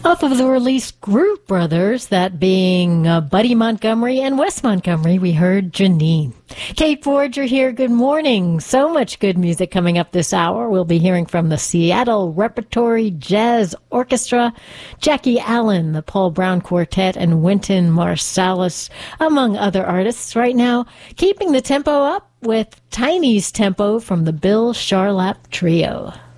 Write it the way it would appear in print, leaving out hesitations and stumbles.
Off of the release Groove Brothers, that being Buddy Montgomery and Wes Montgomery, we heard Janine. Kate Forger here, good morning. So much good music coming up this hour. We'll be hearing from the Seattle Repertory Jazz Orchestra, Jackie Allen, the Paul Brown Quartet, and Wynton Marsalis, among other artists. Right now, keeping the tempo up with Tiny's Tempo from the Bill Charlap Trio.